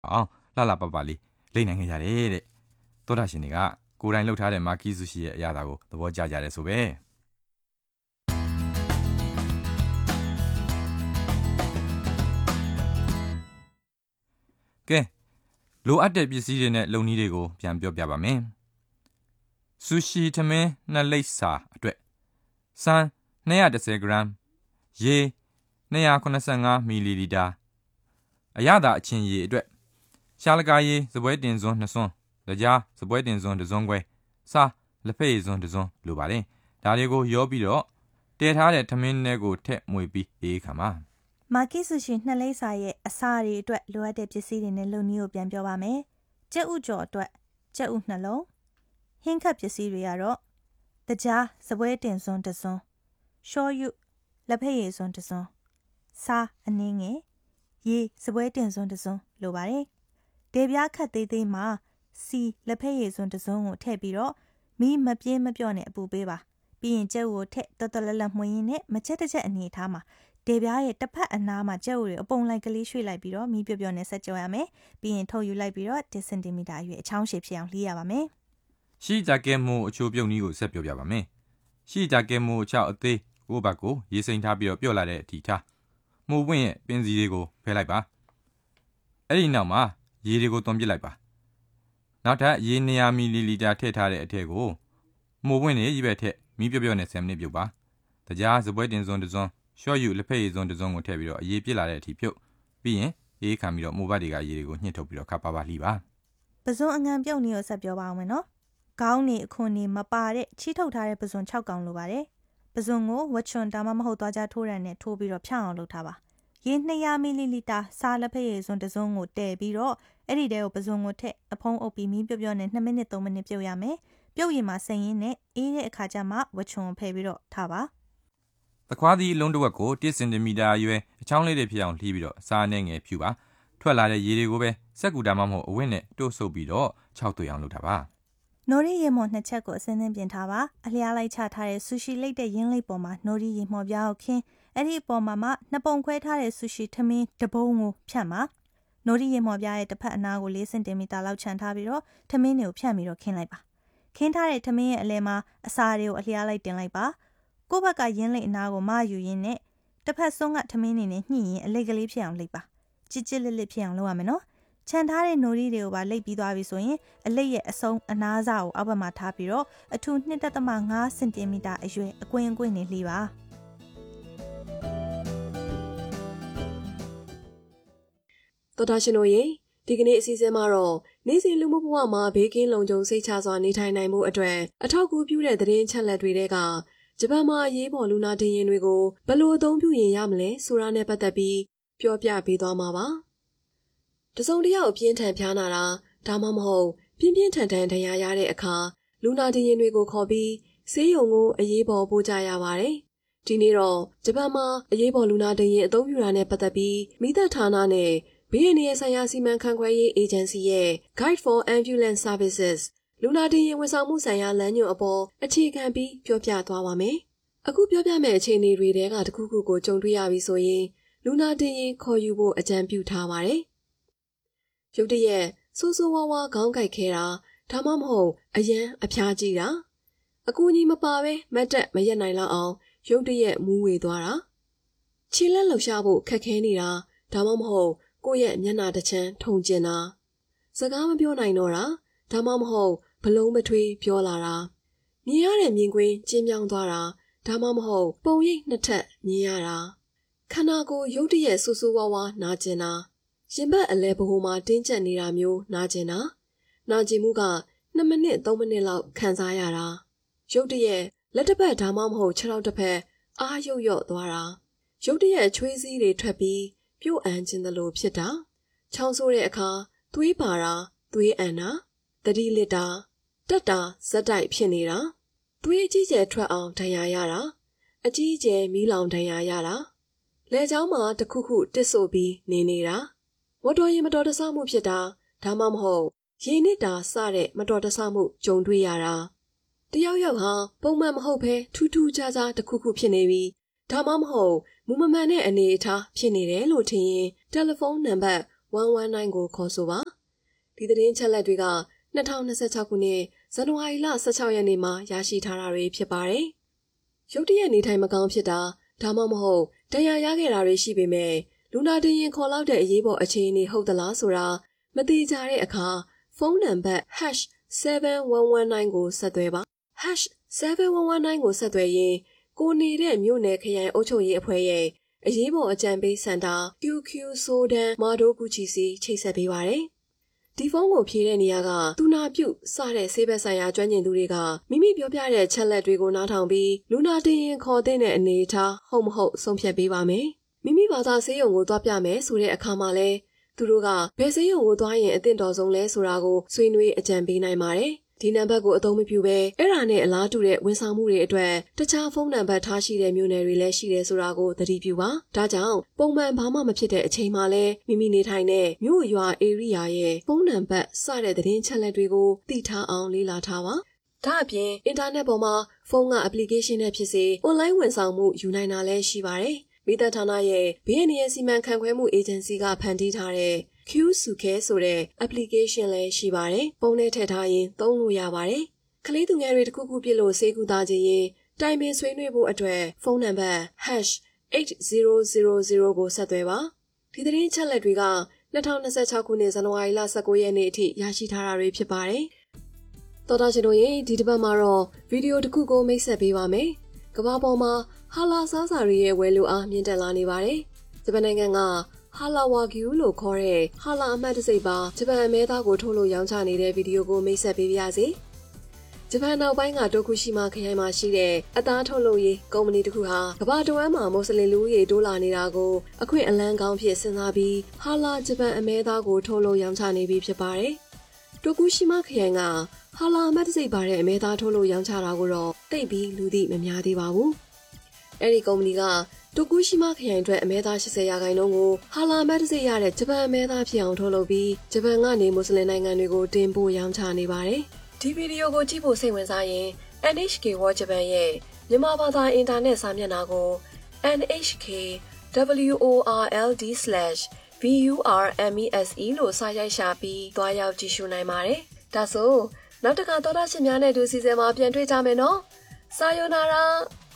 အောင်လှလှပပလေးလိမ့်နိုင်ခဲ့ကြတယ်တဲ့သောတာရှင်တွေကကိုယ်တိုင်လှုပ်ထားတဲ့မာကီဆူရှီရဲ့အရာသာကိုသဘောကျကြတယ်ဆိုပဲကဲလိုအပ်တဲ့ပစ္စည်းတွေနဲ့လုပ်နည်းတွေကိုပြန်ပြောပြပါမယ်ဆူရှီထမင်း2လိပ်စာအတွက်စံ210 ဂရမ်ရေ285 မီလီလီတာအရသာအချင်းရေအတွက်ရှာလကာရေစပွဲတင်စွန်း2စွန်းကြားစပွဲတင်စွန်း1စွန်းခွဲစားလက်ဖက်ရည်စွန်း1စွန်းလိုပါတယ်ဒါတွေကိုရောပြီးတော့တည်ထားတဲ့ထမင်းထဲကိုထည့်မွေပြီးအေးခါမှာမာကီဆူရှီ2လိပ်စာရဲ့အစာတွေအတွက်လိုအပ်တဲ့ပစ္စည်းတွေနဲ့လုပ်နည်းကိုပြန်ပြောပါမယ်ကြက်ဥကြော်အတွက်ကြက်ဥ2လုံးဟင်းခတ်ပစ္စည်းတွေကတော့ကြားစပွဲတင်စွန်း1စွန်းရှောယုလက်ဖက်ရည်စွန်း1စွန်းစားအနည်းငယ်ရေစပွဲတင်စွန်း1စွန်းလိုပါတယ်ဒေပြားခတ်သေးသေးမှာစီလက်ဖက်ရည်စွန်း1စွန်းကိုထည့်ပြီးတော့မီးမပြင်းမပြော့နဲ့အပူပေးပါပြီးရင်ကြက်ဥကိုထည့်တော်တော်လလမှွှင်းရင်းနဲ့မချက်တစ်ချက်အနေထားမှာဒေပြားရဲ့တစ်ဖက်အနားမှာကြက်ဥတွေအပုံလိုက်ကလေးရွှေ့လိုက်ပြီးတော့မီးပြော့ပြော့နဲ့ဆက်ကြောရမယ်ပြီးရင်ထုတ်ယူလိုက်ပြီးတော့10 စင်တီမီတာအရွယ်အချောင်းရှည်ဖြစ်အောင်လှီးရပါမယ်ရှိကြကဲမို့အချိုးပြုတ်နည်းကိုဆက်ပြောပြပါမယ်ရှိကြကဲမို့6အသေးကိုဘတ်ကိုရေစိမ်ထားပြီးတော့ပြော့လာတဲ့အထိထားမှုပွင့်ရဲ့ပင်စီတွေကိုဖယ်လိုက်ပါအဲ့ဒီနောက်မှာရေတွေကိုသွန်ပစ်လိုက်ပါနောက်ထပ်ရေ200 မီလီလီတာထည့်ထားတဲ့အထက်ကိုမှုပွင့်နေကြီးပဲထည့်မီးပြော့ပြော့နဲ့10 မိနစ်ပြုတ်ပါကြားစပွဲတင်စွန်း1စွန်းရှော့ယူလက်ဖက်ရည်စွန်း1စွန်းကိုထည့်ပြီးတော့အရေးပြစ်လာတဲ့အထိဖြုတ်ပြီးရင်အေးခံပြီးတော့မိုးဘတ်တွေကရေတွေကိုညှစ်ထုတ်ပြီးတော့ခပ်ပါပါလှီပါပဇွန်အငံပြုတ်နည်းကိုဆက်ပြောပါအောင်မယ်နော်ခေါင်းနေအခွန်နေမပါတဲ့ချီထုတ်ထားတဲ့ပဇွန်6ကောင်လိုပါတယ်ပဇွန်ကိုဝက်ချွန်ဒါမှမဟုတ်သွားကြထိုးရံနဲ့ထိုးပြီးတော့ဖြောင်းအောင်လုပ်ထားပါရေ200 မီလီလီတာစားလက်ဖက်ရည်စွန်း1စွန်းကိုတည်ပြီးတော့အဲ့ဒီတဲကိုပဇွန်ကိုထည့်အဖုံးအုပ်ပြီးမီးပြော့ပြော့နဲ့2 မိနစ်3 မိနစ်ပြုတ်ရမယ်ပြုတ်ရင်မှာစိမ့်ရင်းနဲ့အေးတဲ့အခါကျမှဝက်ချွန်ကိုဖယ်ပြီးတော့ထားပါသခွားသီးအလုံးတစ်ဝက်ကို1 စင်တီမီတာအရွယ်အချောင်းလေးတွေဖြစ်အောင်လှီးပြီးတော့စားနဲ့ငယ်ဖြူပါထွက်လာတဲ့ရေတွေကိုပဲစက်ကူတာမှမဟုတ်အဝတ်နဲ့တို့ဆုပ်ပြီးတော့6သွေးအောင်လုပ်တာပါနိုရီရေမော်2ချက်ကိုအစင်းသင်းပြင်ထားပါအလျားလိုက်ချထားတဲ့ဆူရှီလိတ်တဲ့ရင်းလိတ်ပေါ်မှာနိုရီရေမော်ပြားကိုခင်းအဲ့ဒီအပေါ်မှာ2ပုံခွဲထားတဲ့ဆူရှီထမင်းတပုံးကိုဖြတ်ပါနိုရီရေမော်ပြားရဲ့တစ်ဖက်အနားကို4 စင်တီမီတာလောက်ခြံထားပြီးတော့ထမင်းတွေကိုဖြတ်ပြီးတော့ခင်းလိုက်ပါခင်းထားတဲ့ထမင်းရဲ့အလဲမှာအစာတွေကိုအလျားလိုက်တင်လိုက်ပါကိုယ့်ဘက်ကရင်းလိတ်အနားကိုမယူရင်းနဲ့တစ်ဖက်ဆုံးကထမင်းနေနဲ့ညှိရင်အလိတ်ကလေးဖြစ်အောင်လိတ်ပါချစ်ချစ်လစ်လစ်ဖြစ်အောင်လုပ်ရမယ်နော်ခြံထားတဲ့နိုရီတွေကိုပါလိတ်ပြီးသွားပြီဆိုရင်အလိတ်ရဲ့အဆုံးအနားစားကိုအောက်ဘက်မှာထားပြီးတော့အထူ 2.5 စင်တီမီတာအရွယ်အကွင်းနဲ့လှီးပါတော်တာရှင်တို့ရေဒီကနေ့အစီအစဉ်မှာတော့နေ့စဉ်လူမှုဘဝမှာဘေးကင်းလုံခြုံစိတ်ချစွာနေထိုင်နိုင်မှုအတွက်အထောက်အကူပြုတဲ့သတင်းချက်လက်တွေတဲကဂျပန်မှာရေးပေါ်လူနာတင်ရင်တွေကိုဘယ်လိုအသုံးပြုရင်ရမလဲဆိုတာနဲ့ပတ်သက်ပြီးပြောပြပေးသွားမှာပါတစုံတစ်ယောက်အပြင်းထန်ဖျားနာတာဒါမှမဟုတ်ပြင်းပြင်းထန်ထန်ဒဏ်ရာရတဲ့အခါလူနာတင်ရင်တွေကိုခေါ်ပြီးဆေးရုံကိုအရေးပေါ်ပို့ကြရပါတယ်ဒီနေ့တော့ဂျပန်မှာအရေးပေါ်လူနာတင်ရင်အသုံးပြုတာနဲ့ပတ်သက်ပြီးမိသက်ဌာနနဲ့ဘေးအန္တရာယ်ဆိုင်ရာစီမံခန့်ခွဲရေးအေဂျင်စီရဲ့ Guide for Ambulance Services လူနာတင်ရင်ဝန်ဆောင်မှုဆိုင်ရာလမ်းညွှန်အပေါ်အခြေခံပြီးပြောပြသွားပါမယ်။အခုပြောပြမယ့်အခြေအနေတွေတဲကတစ်ခုခုကိုကြုံတွေ့ရပြီဆိုရင်လူနာတင်ရင်ခေါ်ယူဖို့အကြံပြုထားပါတယ်။ရုတ်တရက်ဆိုးဆိုးဝါးဝါခေါင်းကိုက်ခဲတာဒါမှမဟုတ်အယမ်းအဖျားကြီးတာအကူကြီးမပါပဲမတ်တက်မရက်နိုင်လောက်အောင်ရုတ်တရက်မူးဝေသွားတာခြေလက်လှုပ်ရှားဖို့ခက်ခဲနေတာဒါမှမဟုတ်ကိုယ့်ရဲ့မျက်နှာတစ်ချမ်းထုံကျင်တာစကားမပြောနိုင်တော့တာဒါမှမဟုတ်ဘလုံးမထွေးပြောလာတာမြင်ရတဲ့မြင်ကွင်းကျဉ်းမြောင်းသွားတာဒါမှမဟုတ်ပုံရိပ်နှစ်ထပ်မြင်ရတာခန္ဓာကိုယ်ရုတ်တရက်ဆူဆူဝါးဝါနာကျင်တာရင်ဘတ်အလဲဘဟုမှာတင်းကျပ်နေတာမျိုးနာကျင်တာနာကျင်မှုက2 မိနစ်3 မိနစ်လောက်ခံစားရတာရုတ်တရက်လက်တစ်ဖက်ဒါမှမဟုတ်ခြေထောက်တစ်ဖက်အားရုပ်ရော့သွားတာရုတ်တရက်ချွေးစည်းတွေထွက်ပြီးပြုတ်အန်ခြင်းသလိုဖြစ်တာချောင်းဆိုးတဲ့အခါသွေးပါတာသွေးအန်တာတတိလစ်တာတက်တာဇက်တိုက်ဖြစ်နေတာသွေးအကြီးကျယ်ထွက်အောင်ဒဏ်ရာရတာအကြီးကျယ်မီးလောင်ဒဏ်ရာရတာလက်ချောင်းမှာတစ်ခုခုတစ်ဆို့ပြီးနေနေတာမတော်ရင်မတော်တဆမှုဖြစ်တာဒါမှမဟုတ်ရေနစ်တာစတဲ့မတော်တဆမှုကြုံတွေ့ရတာတယောက်ယောက်ဟာပုံမှန်မဟုတ်ဘဲထူးထူးခြားခြားတစ်ခုခုဖြစ်နေပြီးဒါမှမဟုတ်မူမမှန်တဲ့အနေအထားဖြစ်နေတယ်လို့ထင်ရင်တယ်လီဖုန်းနံပါတ် 119ကိုခေါ်ဆိုပါဒီသတင်းချက်လက်တွေက2026ခုနှစ်ဇန်နဝါရီလ16ရက်နေ့မှာရရှိထားတာတွေဖြစ်ပါတယ်ရုတ်တရက်နေထိုင်မကောင်းဖြစ်တာဒါမှမဟုတ်တရားရခဲ့တာတွေရှိပေမဲ့လူနာတင်ရင်ခေါ်လောက်တဲ့အရေးပေါ်အခြေအနေဟုတ်သလားဆိုတာမသိကြတဲ့အခါဖုန်းနံပါတ် #7119 ကိုဆက်သွယ်ပါ #7119 ကိုဆက်သွယ်ရင်ကိုနေတဲ့မြို့နယ်ခရိုင်အုပ်ချုပ်ရေးအဖွဲ့ရဲ့အရေးပေါ်အကြံပေးစင်တာ QQ ဆိုဒန်မာဒိုကူချီစီချိတ်ဆက်ပေးပါတယ်ဒီဖုန်းကိုဖြေတဲ့နေရာကသူနာပြုစတဲ့ဆေးဘက်ဆိုင်ရာကျွမ်းကျင်သူတွေကမိမိပြောပြတဲ့ချက်လက်တွေကိုနားထောင်ပြီးလူနာတင်ရင်ခေါ်တဲ့အနေအထားဟုတ်မဟုတ်ဆုံးဖြတ်ပေးပါမယ်မိမိဘာသာဆေးရုံကိုသွားပြမယ်ဆိုတဲ့အခါမှာလဲသူတို့ကဘယ်ဆေးရုံကိုသွားရင်အသင့်တော်ဆုံးလဲဆိုတာကိုဆွေးနွေးအကြံပေးနိုင်ပါတယ်ဒီနံပါတ်ကိုအသုံးမပြုဘဲအဲ့ဒါနဲ့အလားတူတဲ့ဝန်ဆောင်မှုတွေအတွက်တခြားဖုန်းနံပါတ်ထားရှိတဲ့မြို့နယ်တွေလည်းရှိတယ်ဆိုတာကိုသတိပြုပါဒါကြောင့်ပုံမှန်ဘာမှမဖြစ်တဲ့အချိန်မှာလဲမိမိနေထိုင်တဲ့မြို့ရွာ area ရဲ့ဖုန်းနံပါတ်စတဲ့သတင်းချက်လက်တွေကိုသိထားအောင်လေ့လာထားပါဒါအပြင်အင်တာနက်ပေါ်မှာဖုန်းက application နဲ့ဖြစ်စေ online ဝန်ဆောင်မှုယူနိုင်တာလည်းရှိပါတယ်မိသက်ဌာနရဲ့ဘေးအန္တရာယ်စီမံခန့်ခွဲမှု agency ကဖန်တီးထားတဲ့Q စုခဲဆိုတဲ့ application လည်းရှိပါတယ်။ပုံနဲ့ထည့်ထားရင်သုံးလို့ရပါတယ်။ကလေးသူငယ်တွေတစ်ခုခုပြစ်လို့ဆေးကုသခြင်းရင်တိုင်ပင်ဆွေးနွေးဖို့အတွက်ဖုန်းနံပါတ် #8000 ကိုဆက်သွယ်ပါ။ဒီသတင်းချက်လက်တွေက2026ခုနှစ်ဇန်နဝါရီလ19ရက်နေ့အထိရရှိထားတာတွေဖြစ်ပါတယ်။တော်တော်ရှင်တို့ရဲ့ဒီတစ်ပတ်မှာတော့ဗီဒီယိုတစ်ခုကိုမိတ်ဆက်ပေးပါမယ်။ကမ္ဘာပေါ်မှာဟာလာစားစာတွေရဲ့ဝယ်လိုအားမြင့်တက်လာနေပါတယ်။ဂျပန်နိုင်ငံကဟာလာဝါဂီယူလို့ခေါ်တဲ့ဟာလာအမှတ်တစိပ်ပါဂျပန်အမဲသားကိုထုတ်လို့ရောင်းချနေတဲ့ဗီဒီယိုကိုမိတ်ဆက်ပေးပါရစေ။ဂျပန်နောက်ပိုင်းကတိုကူရှိမာခရိုင်မှာရှိတဲ့အသားထုတ်လုပ်ရေးကုမ္ပဏီတစ်ခုဟာကမ္ဘာတဝန်းမှာမွတ်စလင်လူဦးရေတိုးလာနေတာကိုအခွင့်အလမ်းကောင်းဖြစ်စဉ်းစားပြီးဟာလာဂျပန်အမဲသားကိုထုတ်လို့ရောင်းချနေပြီဖြစ်ပါတယ်။တိုကူရှိမာခရိုင်ကဟာလာအမှတ်တစိပ်ပါတဲ့အမဲသားထုတ်လို့ရောင်းချတာကိုတော့သိပြီးလူသိမများသေးပါဘူး။အဲဒီကုမ္ပဏီကတိုကူရှိမာခရိုင်အတွက်အမဲသား80%ကိုဟာလာမတ်တစိရတဲ့ဂျပန်အမဲသားဖြစ်အောင်ထုတ်လုပ်ပြီးဂျပန်ကနေမွတ်စလင်နိုင်ငံတွေကိုတင်ပို့ရောင်းချနေပါတယ်။ဒီဗီဒီယိုကိုကြည့်ဖို့စိတ်ဝင်စားရင် NHK World Japan ရဲ့မြန်မာဘာသာအင်တာနက်စာမျက်နှာကို nhkworld/burmese လို့စာရိုက်ရှာပြီးတွားရောက်ကြည့်ရှုနိုင်ပါတယ်။ဒါဆိုနောက်တစ်ခါသောတာရှင်များနဲ့တူစီစဉ်မှာပြန်တွေ့ကြမယ်နော်။စာယောနာရာ